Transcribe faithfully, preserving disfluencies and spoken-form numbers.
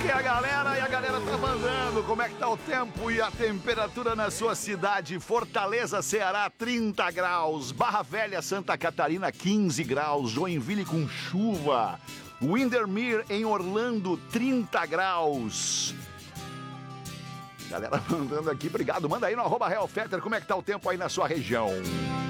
aqui a galera e a galera tá mandando como é que tá o tempo e a temperatura na sua cidade. Fortaleza, Ceará, trinta graus. Barra Velha, Santa Catarina, quinze graus. Joinville com chuva. Windermere, em Orlando, trinta graus. Galera mandando aqui, obrigado. Manda aí no arroba Real Fetter como é que tá o tempo aí na sua região.